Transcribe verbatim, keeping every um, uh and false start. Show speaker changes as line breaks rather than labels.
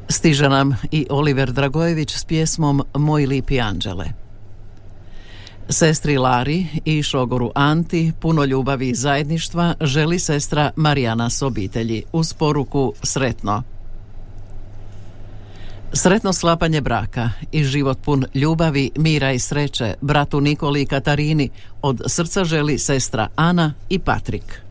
Stiže nam i Oliver Dragojević s pjesmom Moj lipi anđele. Sestri Lari i šogoru Anti puno ljubavi i zajedništva želi sestra Marijana s obitelji uz poruku sretno. Sretno sklapanje braka i život pun ljubavi, mira i sreće bratu Nikoli i Katarini od srca želi sestra Ana i Patrik.